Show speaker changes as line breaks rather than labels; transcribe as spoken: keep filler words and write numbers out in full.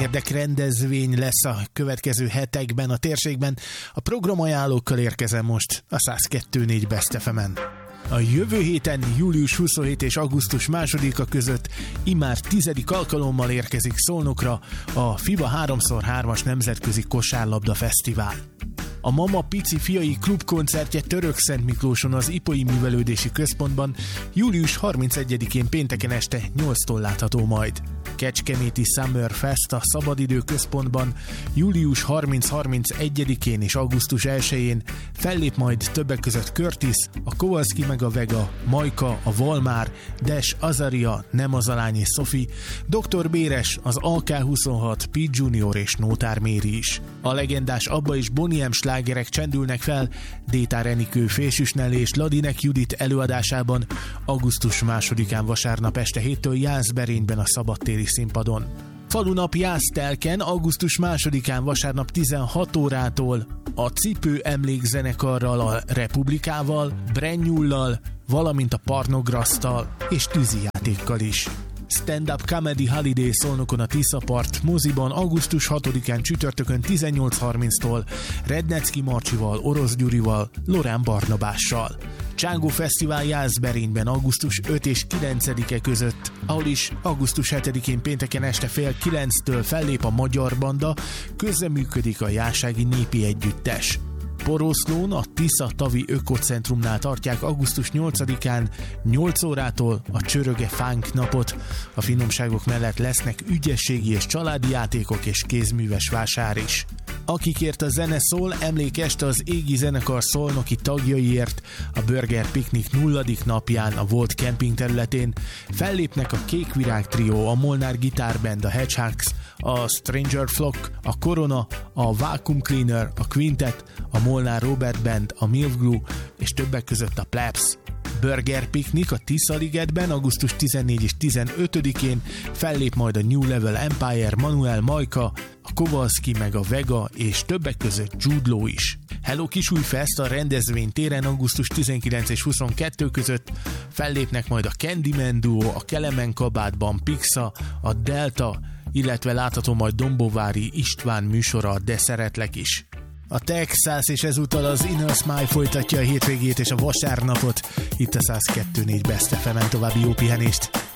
érdekrendezvény lesz a következő hetekben a térségben. A programajánlókkal érkezem most a száz kettő négy Best ef emen. A jövő héten július huszonhetedike és augusztus másodika között immár tizedik alkalommal érkezik Szolnokra a FIBA három szor hármas Nemzetközi Kosárlabda Fesztivál. A Mama Pici fiai klubkoncertje Törökszent Miklóson az Ipoly Művelődési Központban július harmincegyedikén pénteken este nyolctól látható majd. Kecskeméti Summer Fest a Szabadidő Központban július harminc-harmincegyedikén és augusztus elsején fellép majd többek között Curtis, a Kowalski meg a Vega, Majka, a Volmár, Des, Azaria, Nemazalány és Sophie, doktor Béres, az á ká huszonhat, Pete Junior és Nótár Méri is. A legendás Abba és Bonnie M slágerek csendülnek fel Détár Enikő, Fésűsnell és Ladinek Judit előadásában augusztus másodikán vasárnap este héttől Jászberényben a szabadtéri színpadon. Falunap Jásztelken augusztus másodikán vasárnap tizenhat órától a Cipő emlékzenekarral, a Republikával, Brennyullal, valamint a Parnograsztal és tűzijátékkal is. Stand-up Comedy Holiday Szolnokon a Tiszapart moziban augusztus hatodikán csütörtökön tizennyolc harminctól Rednecki Marcsival, Orosz Gyurival, Lorán Barnabással. Csángó Fesztivál Jászberényben augusztus ötödike és kilencedike között, ahol is augusztus hetedikén pénteken este fél kilenctől fellép a Magyar Banda, közreműködik a Jásági Népi Együttes. Poroszlón a Tisza Tavi Ökocentrumnál tartják augusztus nyolcadikán nyolc órától a Csöröge Funk napot. A finomságok mellett lesznek ügyességi és családi játékok és kézműves vásár is. Akikért a zene szól, emlékeste az Égi zenekar szolnoki tagjaiért a Burger Picnic nulladik napján a volt kemping területén fellépnek a Kékvirág Trio, a Molnár Guitar Band, a Hedgehogs, a Stranger Flock, a Corona, a Vacuum Cleaner, a Quintet, a Molnár Robert Band, a Milk Glue és többek között a Plebs. Burger Picnic a Tiszaligetben augusztus tizennegyedikén és tizenötödikén fellép majd a New Level Empire, Manuel Majka, a Kowalski meg a Vega és többek között Jude Law is. Hello Kisújfest a rendezvény téren augusztus tizenkilencedike és huszonkettedike között fellépnek majd a Candyman Duo, a Kelemen kabátban Pixa, a Delta, illetve látható majd Dombovári István műsora, De szeretlek is. A Texas és ezúttal az Inner Smile folytatja a hétvégét és a vasárnapot. Itt a száz kettő négy Best ef emen, további jó pihenést!